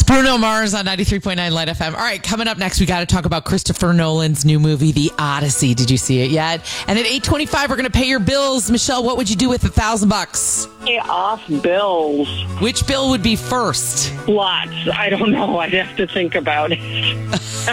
Bruno Mars on 93.9 Light FM. All right, coming up next, we got to talk about Christopher Nolan's new movie, The Odyssey. Did you see it yet? And at 8:25, we're going to pay your bills. Michelle, what would you do with $1,000? Pay off bills. Which bill would be first? Lots. I don't know. I'd have to think about it.